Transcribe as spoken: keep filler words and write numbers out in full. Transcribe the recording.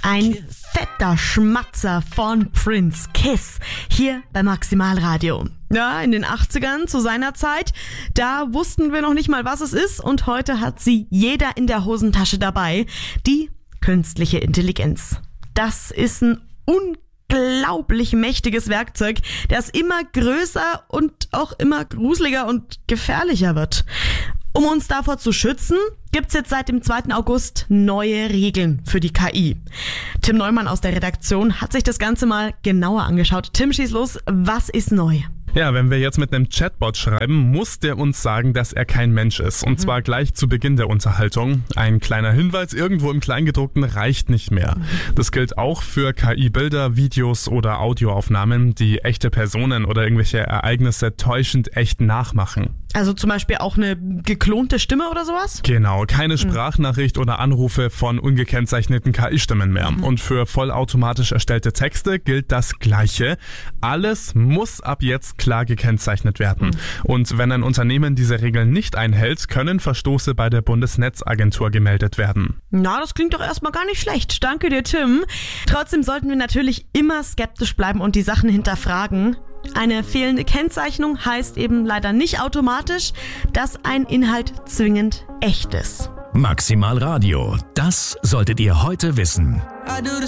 Ein fetter Schmatzer von Prince, Kiss, hier bei Maximalradio. Ja, in den achtzigern zu seiner Zeit, da wussten wir noch nicht mal, was es ist, und heute hat sie jeder in der Hosentasche dabei, die künstliche Intelligenz. Das ist ein unglaublich mächtiges Werkzeug, das immer größer und auch immer gruseliger und gefährlicher wird. Um uns davor zu schützen, gibt's jetzt seit dem zweiten August neue Regeln für die K I. Tim Neumann aus der Redaktion hat sich das Ganze mal genauer angeschaut. Tim, schieß los, was ist neu? Ja, wenn wir jetzt mit einem Chatbot schreiben, muss der uns sagen, dass er kein Mensch ist. Und mhm. zwar gleich zu Beginn der Unterhaltung. Ein kleiner Hinweis irgendwo im Kleingedruckten reicht nicht mehr. Mhm. Das gilt auch für K I-Bilder, Videos oder Audioaufnahmen, die echte Personen oder irgendwelche Ereignisse täuschend echt nachmachen. Also zum Beispiel auch eine geklonte Stimme oder sowas? Genau, keine Sprachnachricht oder Anrufe von ungekennzeichneten K I-Stimmen mehr. Mhm. Und für vollautomatisch erstellte Texte gilt das Gleiche. Alles muss ab jetzt klar gekennzeichnet werden. Mhm. Und wenn ein Unternehmen diese Regeln nicht einhält, können Verstoße bei der Bundesnetzagentur gemeldet werden. Na, das klingt doch erstmal gar nicht schlecht. Danke dir, Tim. Trotzdem sollten wir natürlich immer skeptisch bleiben und die Sachen hinterfragen. Eine fehlende Kennzeichnung heißt eben leider nicht automatisch, dass ein Inhalt zwingend echt ist. Maximalradio, das solltet ihr heute wissen.